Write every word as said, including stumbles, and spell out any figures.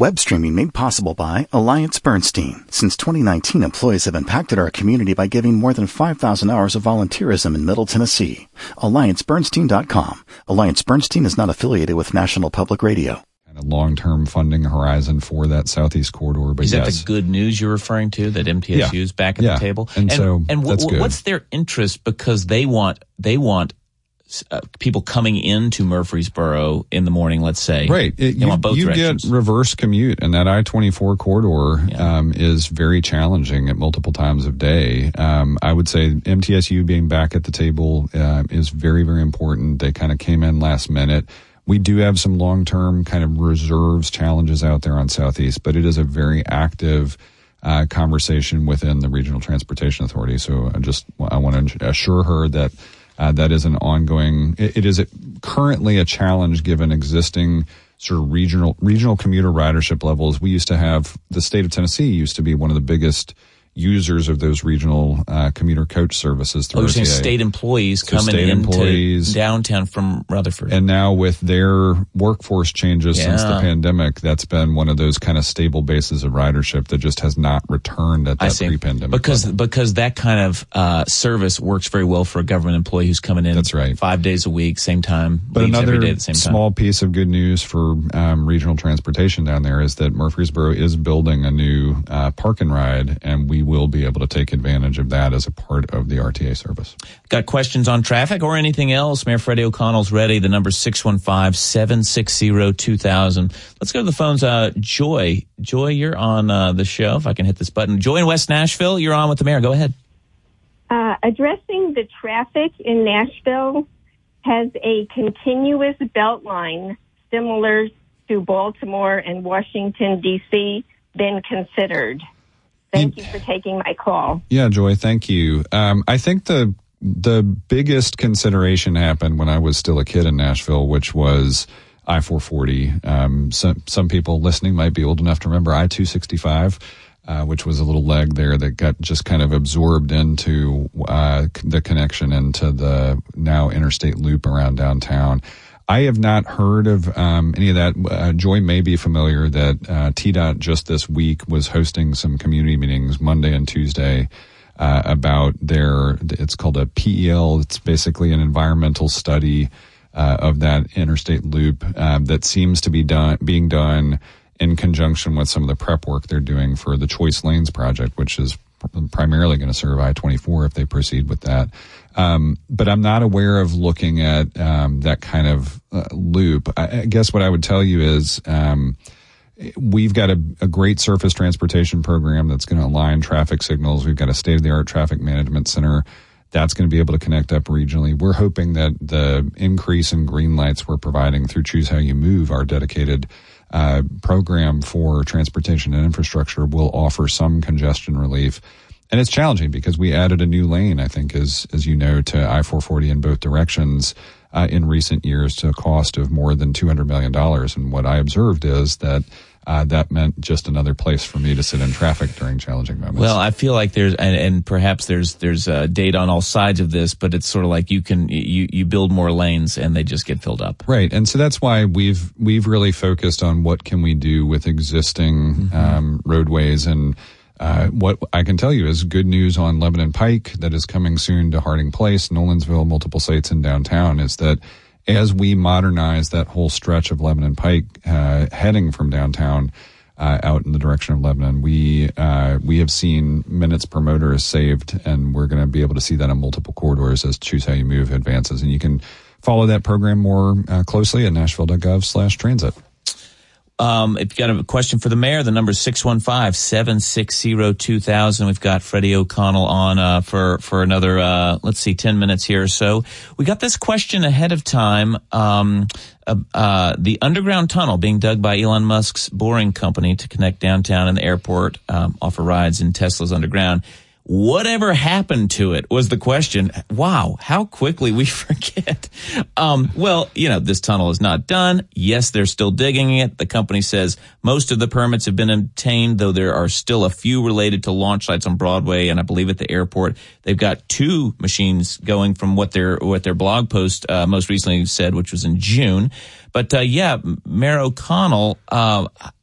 Web streaming made possible by Alliance Bernstein. Since twenty nineteen, employees have impacted our community by giving more than five thousand hours of volunteerism in Middle Tennessee. Alliance Bernstein dot com. Alliance Bernstein is not affiliated with National Public Radio. A long-term funding horizon for that Southeast corridor. But is that yes. the good news you're referring to, that M T S U is yeah. back at yeah. the table? And, and so and w- that's w- good. What's their interest? Because they want they want uh, people coming into Murfreesboro in the morning, let's say. Right. It, they you want both you directions. Get reverse commute, and that I twenty-four corridor yeah. um, is very challenging at multiple times of day. Um, I would say M T S U being back at the table uh, is very, very important. They kind of came in last minute. We do have some long-term kind of reserves challenges out there on Southeast, but it is a very active uh, conversation within the Regional Transportation Authority. So I just I want to assure her that uh, that is an ongoing. It, it is a, currently a challenge given existing sort of regional regional commuter ridership levels. We used to have the state of Tennessee used to be one of the biggest users of those regional uh, commuter coach services through oh, you're saying R T A. State employees so coming state into employees, downtown from Rutherford. And now with their workforce changes yeah. since the pandemic, that's been one of those kind of stable bases of ridership that just has not returned at that pre-pandemic because level. Because that kind of uh, service works very well for a government employee who's coming in that's right. five days a week, same time, but leaves another every day at the same time. Small piece of good news for um, regional transportation down there is that Murfreesboro is building a new uh, park and ride, and we will be able to take advantage of that as a part of the R T A service. Got questions on traffic or anything else? Mayor Freddie O'Connell's ready. The number six one five, seven six zero, two thousand. Let's go to the phones. Uh, Joy. Joy, you're on uh, the show. If I can hit this button. Joy in West Nashville, you're on with the mayor. Go ahead. Uh, addressing the traffic in Nashville, has a continuous belt line similar to Baltimore and Washington, D C been considered? Thank you for taking my call. Yeah, Joy, thank you. Um, I think the the biggest consideration happened when I was still a kid in Nashville, which was I four forty. Um, some, some people listening might be old enough to remember I two sixty-five, uh, which was a little leg there that got just kind of absorbed into uh, the connection into the now interstate loop around downtown. I have not heard of um, any of that. Uh, Joy may be familiar that uh, T DOT just this week was hosting some community meetings Monday and Tuesday uh, about their, it's called a P E L. It's basically an environmental study uh, of that interstate loop uh, that seems to be done, being done in conjunction with some of the prep work they're doing for the Choice Lanes project, which is primarily going to serve I twenty-four if they proceed with that. Um, but I'm not aware of looking at um, that kind of uh, loop. I, I guess what I would tell you is um, we've got a, a great surface transportation program that's going to align traffic signals. We've got a state-of-the-art traffic management center that's going to be able to connect up regionally. We're hoping that the increase in green lights we're providing through Choose How You Move, our dedicated uh, program for transportation and infrastructure, will offer some congestion relief. And it's challenging because we added a new lane, I think, as as you know, to I four forty in both directions uh, in recent years to a cost of more than two hundred million dollars. And what I observed is that uh, that meant just another place for me to sit in traffic during challenging moments. Well, I feel like there's, and, and perhaps there's there's uh, data on all sides of this, but it's sort of like you can you you build more lanes and they just get filled up. Right, and so that's why we've we've really focused on what can we do with existing mm-hmm. um, roadways. And Uh, what I can tell you is good news on Lebanon Pike that is coming soon to Harding Place, Nolensville, multiple sites in downtown, is that as we modernize that whole stretch of Lebanon Pike uh, heading from downtown uh, out in the direction of Lebanon, we uh, we have seen minutes per motor is saved, and we're going to be able to see that on multiple corridors as Choose How You Move advances. And you can follow that program more uh, closely at nashville.gov slash transit. Um, if you got a question for the mayor, the number is six one five, seven six zero, two thousand. We've got Freddie O'Connell on, uh, for, for another, uh, let's see, ten minutes here or so. We got this question ahead of time. Um, uh, uh, the underground tunnel being dug by Elon Musk's Boring Company to connect downtown and the airport, um, offer rides in Tesla's underground. Whatever happened to it was the question. Wow, how quickly we forget. Um, well, you know, this tunnel is not done. Yes, they're still digging it. The company says most of the permits have been obtained, though there are still a few related to launch sites on Broadway and I believe at the airport. They've got two machines going from what their what their blog post uh, most recently said, which was in June. But uh, yeah, Mayor O'Connell, uh,